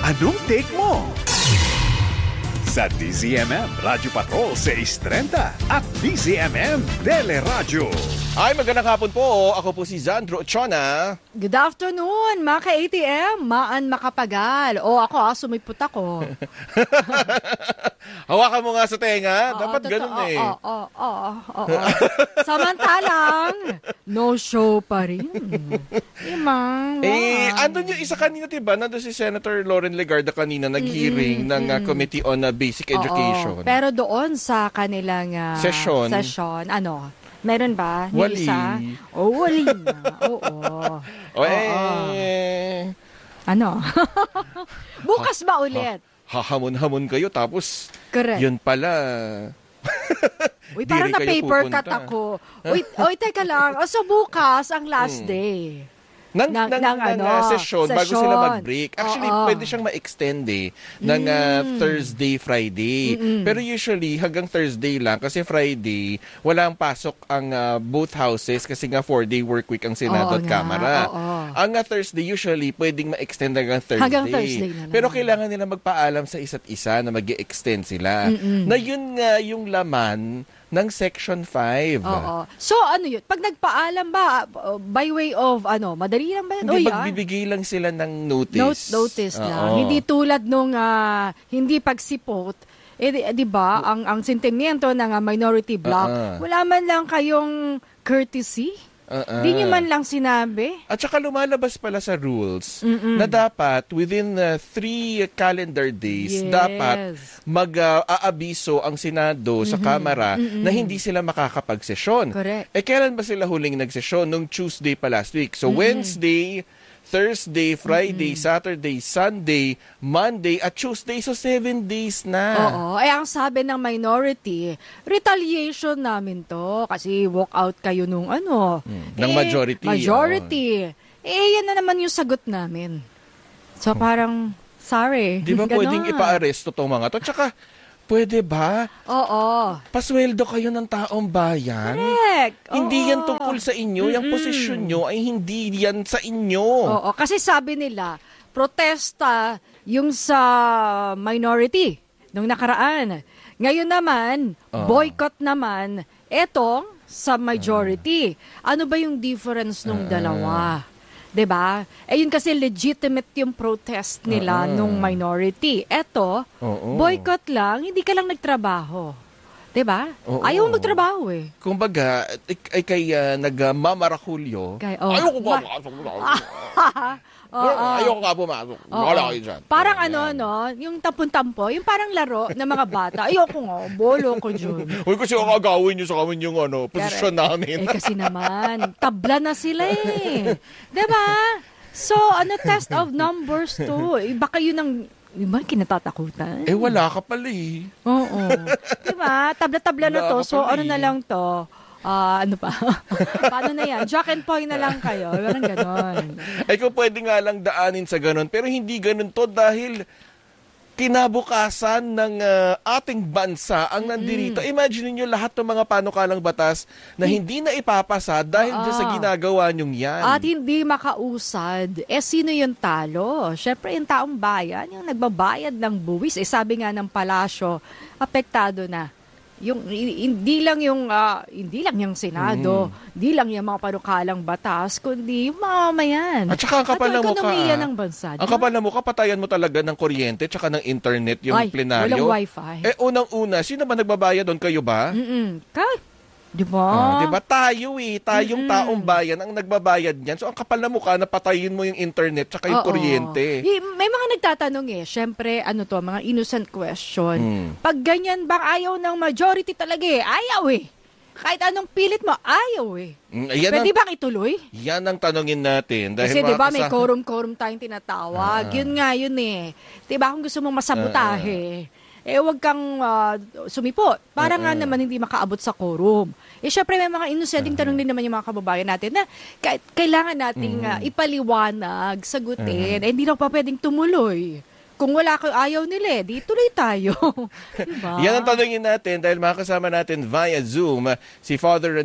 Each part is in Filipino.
Anong take mo? Sa DZMM Radyo Patrol 630 at DZMM Teleradyo. Ay, magandang hapon po. Ako po si Zandro Chona. Good afternoon, mga ka-ATM. Maan makapagal. O ako, sumipot ako. Hawakan mo nga sa tenga. Dapat ganun eh. Oo. Samantalang, no show pa rin. Imang. Andun yung isa kanina, diba? Nandun si Senator Lauren Legarda kanina nag-hearing ng Committee on Basic Education. Pero doon sa kanilang session, meron ba? Wali. Wali na. Oo. Ano? Bukas ba ulit? Hahamon-hamon kayo tapos correct. Yun pala. Uy, parang na-paper cut ako. Uy, teka lang. So bukas ang last day. Ng session bago sila mag-break. Actually, pwede siyang ma-extend ng Thursday, Friday. Pero usually, hanggang Thursday lang kasi Friday, walang pasok ang both houses kasi nga 4-day work week ang Senado at Kamara. Ang Thursday, usually, pwedeng ma-extend hanggang Thursday. Hanggang Thursday na lang. Pero kailangan nila magpaalam sa isa't isa na mag-extend sila. Na yun nga yung laman ng Section 5. So, ano yun? Pag nagpaalam ba, by way of, madali lang ba yun? Hindi, magbibigay lang sila ng notice. Notice lang. Hindi tulad nung, hindi pagsipot, di ba, ang sentimiento ng minority bloc, wala man lang kayong courtesy. Di nyo man lang sinabi. At saka lumalabas pala sa rules na dapat within 3 calendar days dapat mag-aabiso ang Senado sa Kamara na hindi sila makakapagsesyon. Correct. Kailan ba sila huling nagsesyon? Nung Tuesday pa last week. So Wednesday, Thursday, Friday, Saturday, Sunday, Monday, at Tuesday. So 7 days na. Ang sabi ng minority, retaliation namin to. Kasi walk out kayo nung ng majority. Majority. Yan na naman yung sagot namin. So parang, sorry. Di ba pwedeng ipa-aresto tong mga to? Tsaka, pwede ba? Pasweldo kayo ng taong bayan? Correct. Hindi yan tungkol sa inyo. Yung posisyon nyo ay hindi yan sa inyo. Kasi sabi nila, protesta yung sa minority nung nakaraan. Ngayon naman, boycott naman etong sa majority. Ano ba yung difference nung dalawa? 'Di ba? Yun kasi legitimate yung protest nila nung minority. Eto, boycott lang, hindi ka lang nagtrabaho. 'Di ba? Ayaw mo magtrabaho eh. Kumbaga, kay nagmamarakulyo. Ayoko ba? Ayoko nga pumasok. Wala kayo dyan. Parang yung tampon-tampo, yung parang laro ng mga bata. Ayoko nga, bolo ko dyan. Uy, kasi agawin nyo sa kami yung posisyon namin. Kasi naman, tabla na sila eh. Diba? So, test of numbers to. Baka yun ang kinatatakutan. Wala ka pala eh. Oo. Diba? Tabla-tabla na to. So, na lang to? Ano pa? Paano na yan? Jack and Poy na lang kayo. Parang ganon. Kung pwede nga lang daanin sa ganon. Pero hindi ganon to dahil kinabukasan ng ating bansa ang nandirito. Imagine niyo lahat ng mga panukalang batas na hindi na ipapasa dahil sa ginagawa nyong yan. At hindi makausad. Sino yung talo? Siyempre, yung taong bayan, yung nagbabayad ng buwis. Sabi nga ng palasyo, apektado na. Hindi lang yung Senado, hindi lang yung mga panukalang batas, kundi yung mamamayan. At saka ang kapal na mukha. Ekonomiya ng bansa. Ang kapal na mukha, patayan mo talaga ng kuryente tsaka ng internet yung plenaryo. Walang wifi. Unang-una, sino ba nagbabayad doon? Kayo ba? Diba? Diba? Tayong taong bayan ang nagbabayad niyan. So ang kapal na mukha na patayin mo yung internet tsaka yung kuryente. May mga nagtatanong syempre, mga innocent question. Pag ganyan bang ayaw ng majority talaga ayaw Kahit anong pilit mo, ayaw Pwede bang ituloy? Yan ang tanongin natin. Dahil kasi diba may quorum tayong tinatawag. Yun nga yun Diba kung gusto mong masabotahe, wag kang sumipot. Para nga naman hindi makaabot sa quorum. Syempre may mga inusenting tanong din naman yung mga kababayan natin na kailangan nating ipaliwanag, sagutin. Hindi lang pa pwedeng tumuloy. Kung wala ayaw nila, di tuloy tayo. Diba? Yan ang tanongin natin dahil makasama natin via Zoom si Father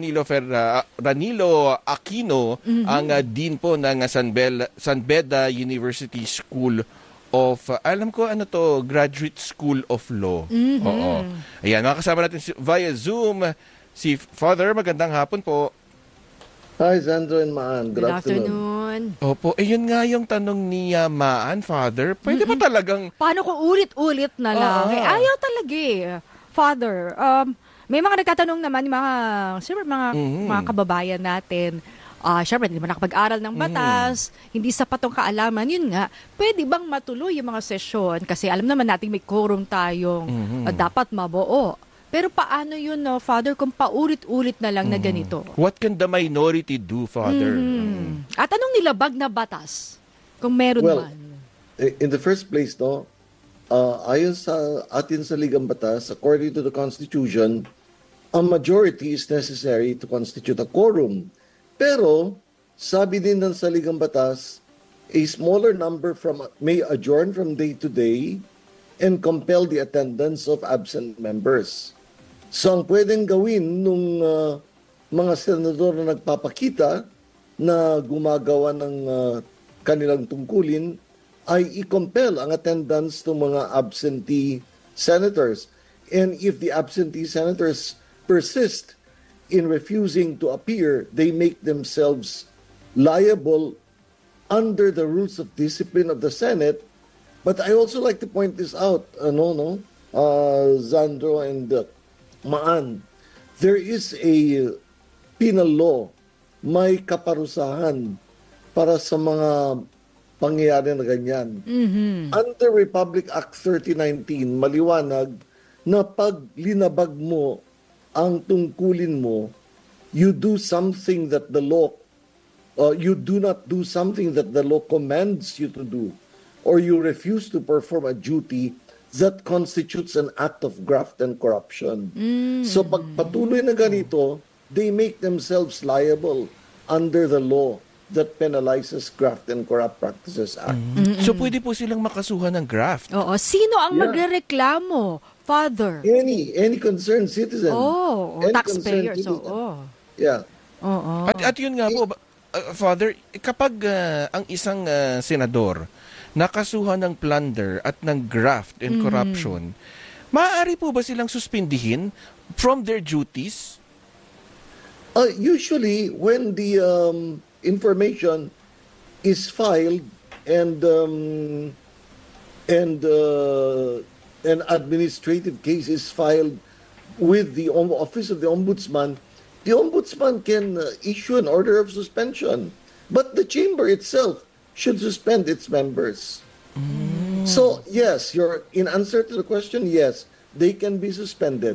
Ranilo Aquino, ang Dean po ng San Beda University School of, alam ko ano to, Graduate School of Law. Oo. Ayan, makakasama natin via Zoom si Father. Magandang hapon po. Hi, Sandro and Maan. Good afternoon. Opo, yun nga yung tanong ni Maan, Father. Pwede ba talagang... Paano kung ulit-ulit na lang? Ayaw talaga eh. Father, may mga nagtatanong naman, mga kababayan natin, syempre, hindi man nakapag-aral ng batas, hindi sapat ang kaalaman, yun nga, pwede bang matuloy yung mga sesyon? Kasi alam naman natin may quorum tayong dapat mabuo. Pero paano yun, Father, kung paulit-ulit na lang na ganito? What can the minority do, Father? At anong nilabag na batas? Kung meron man. In the first place, ayon sa atin sa Ligang Batas, according to the Constitution, a majority is necessary to constitute a quorum. Pero, sabi din ng sa Ligang Batas, a smaller number may adjourn from day to day and compel the attendance of absent members. So, ang pwedeng gawin nung mga senador na nagpapakita na gumagawa ng kanilang tungkulin ay i-compel ang attendance ng mga absentee senators. And if the absentee senators persist in refusing to appear, they make themselves liable under the rules of discipline of the Senate. But I also like to point this out, Zandro and Maan. There is a penal law, may kaparusahan para sa mga pangyayari na ganyan. Under Republic Act 3019, maliwanag na pag linabag mo ang tungkulin mo, you do something that the law, you do not do something that the law commands you to do, or you refuse to perform a duty that constitutes an act of graft and corruption. So pag patuloy na ganito, they make themselves liable under the law that penalizes Graft and Corrupt Practices Act. So pwede po silang makasuhan ng graft? Oo. Sino ang magrereklamo, Father? Any concerned citizen. Taxpayer. Yeah. At yun nga po, Father, kapag ang isang senador nakasuhan ng plunder at ng graft and corruption, maaari po ba silang suspindihin from their duties? Usually, when the information is filed and an administrative case is filed with the Office of the Ombudsman can issue an order of suspension. But the chamber itself should suspend its members. So, yes, in answer to the question, yes, they can be suspended.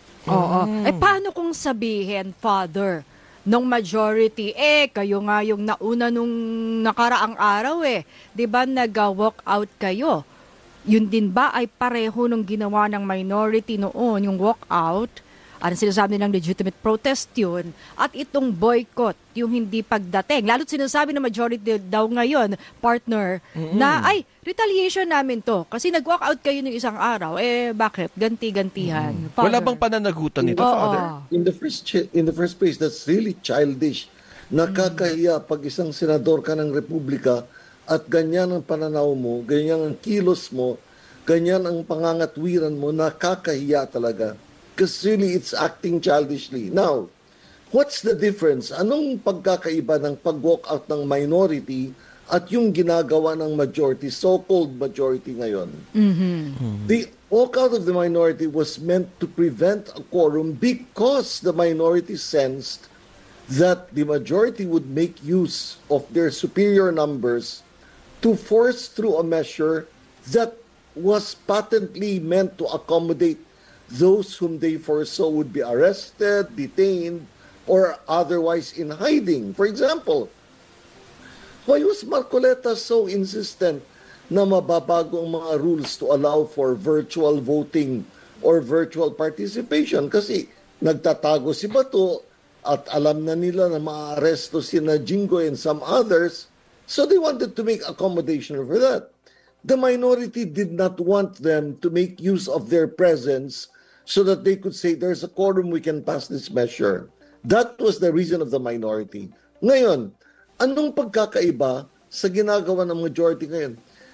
Paano kung sabihin, Father, nung majority, kayo nga yung nauna nung nakaraang araw di ba nag-walk out kayo? Yun din ba ay pareho nung ginawa ng minority noon, yung walk out? Ano sinasabi nilang legitimate protest yun? At itong boycott, yung hindi pagdating. Lalo't sinasabi ng majority daw ngayon, partner, na retaliation namin to. Kasi nag-walk out kayo ng isang araw. Bakit? Ganti-gantihan. Wala bang pananagutan nito, Father? In the first place, that's really childish. Nakakahiya pag isang senador ka ng Republika at ganyan ang pananaw mo, ganyan ang kilos mo, ganyan ang pangangatwiran mo, nakakahiya talaga. Because really, it's acting childishly. Now, what's the difference? Anong pagkakaiba ng pag-walk out ng minority at yung ginagawa ng majority, so-called majority ngayon? The walk out of the minority was meant to prevent a quorum because the minority sensed that the majority would make use of their superior numbers to force through a measure that was patently meant to accommodate those whom they foresaw would be arrested, detained, or otherwise in hiding. For example, why was Marcoleta so insistent na mababago ang mga rules to allow for virtual voting or virtual participation? Kasi nagtatago si Bato at alam na nila na maaresto sina Jinggoy and some others, so they wanted to make accommodation for that. The minority did not want them to make use of their presence so that they could say, there's a quorum, we can pass this measure. That was the reason of the minority. Ngayon, anong pagkakaiba sa ginagawa ng majority ngayon?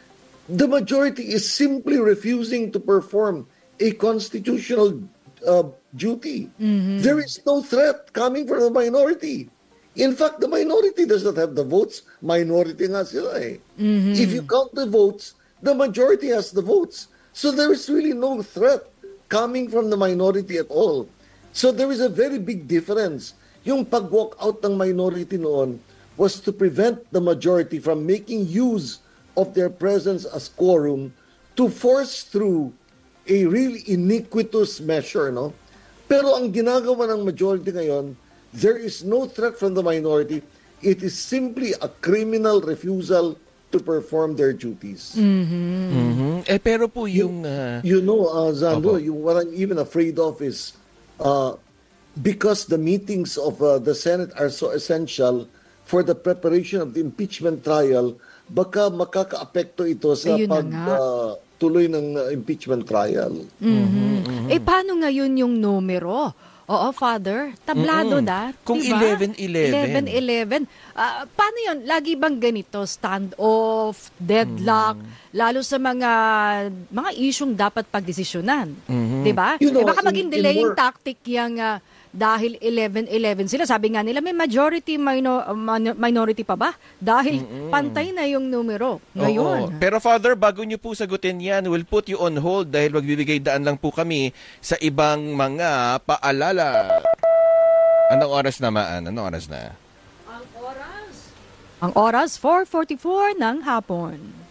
The majority is simply refusing to perform a constitutional duty. There is no threat coming from the minority. In fact, the minority does not have the votes. Minority nga sila eh. If you count the votes, the majority has the votes. So there is really no threat coming from the minority at all. So there is a very big difference. Yung pag-walk out ng minority noon was to prevent the majority from making use of their presence as quorum to force through a really iniquitous measure, no? Pero ang ginagawa ng majority ngayon, there is no threat from the minority. It is simply a criminal refusal to perform their duties. Pero po yung... Zando, what I'm even afraid of is because the meetings of the Senate are so essential for the preparation of the impeachment trial, baka makaka-apekto ito sa pagtuloy ng impeachment trial. Paano ngayon yung numero? Oo, Father. Tablado na. Kung diba? 11-11. 11-11. Paano yun? Lagi bang ganito? Stand-off, deadlock, lalo sa mga isyong dapat pagdesisyonan. Diba? Baka maging delaying tactic yung dahil 11-11 sila. Sabi nga nila, may majority, minority pa ba? Dahil pantay na yung numero ngayon. Pero Father, bago nyo po sagutin yan, we'll put you on hold dahil magbibigay daan lang po kami sa ibang mga paalala. Anong oras naman? Anong oras na? Ang oras 4:44 ng hapon.